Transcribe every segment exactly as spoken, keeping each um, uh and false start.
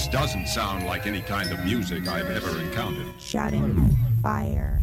This doesn't sound like any kind of music I've ever encountered. Shouting fire.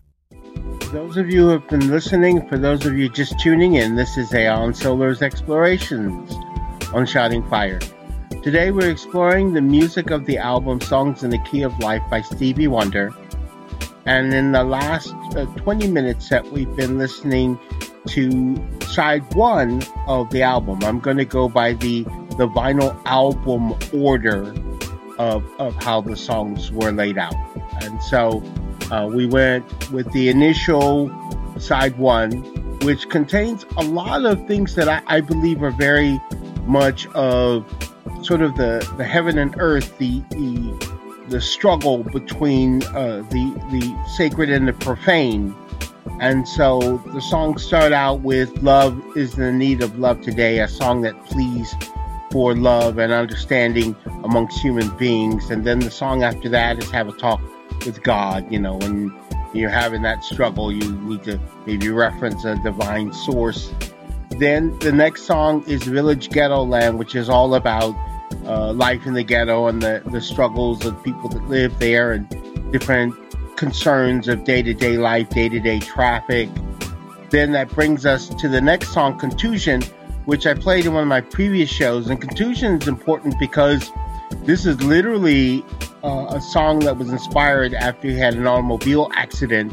For those of you who have been listening, for those of you just tuning in, this is Aeon Solar's Explorations on Shouting Fire. Today we're exploring the music of the album Songs in the Key of Life by Stevie Wonder. And in the last uh, twenty minutes that we've been listening to side one of the album, I'm going to go by the, the vinyl album order of, of how the songs were laid out. And so uh, we went with the initial side one, which contains a lot of things that I, I believe are very much of sort of the, the heaven and earth, the, the the struggle between uh, the the sacred and the profane. And so the songs start out with Love is in the Need of Love Today, a song that pleads for love and understanding amongst human beings. And then the song after that is Have a Talk with God. You know, when you're having that struggle, you need to maybe reference a divine source. Then the next song is Village Ghetto Land, which is all about Uh, life in the ghetto and the, the struggles of people that live there and different concerns of day-to-day life, day-to-day traffic. Then that brings us to the next song, Contusion, which I played in one of my previous shows. And Contusion is important because this is literally uh, a song that was inspired after he had an automobile accident.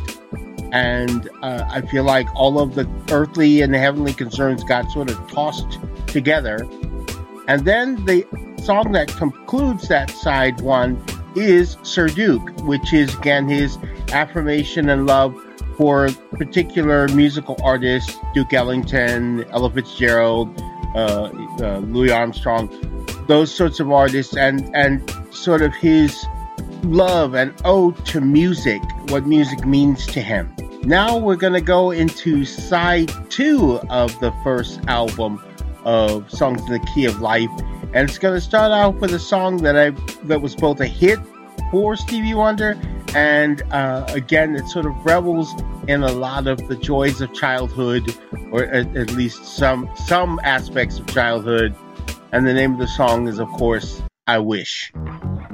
And uh, I feel like all of the earthly and the heavenly concerns got sort of tossed together. And then the song that concludes that side one is Sir Duke, which is, again, his affirmation and love for particular musical artists, Duke Ellington, Ella Fitzgerald, uh, uh, Louis Armstrong, those sorts of artists, and, and sort of his love and ode to music, what music means to him. Now we're going to go into side two of the first album of Songs in the Key of Life, and it's going to start out with a song that I that was both a hit for Stevie Wonder, and uh, again, it sort of revels in a lot of the joys of childhood, or at, at least some some aspects of childhood. And the name of the song is, of course, I Wish.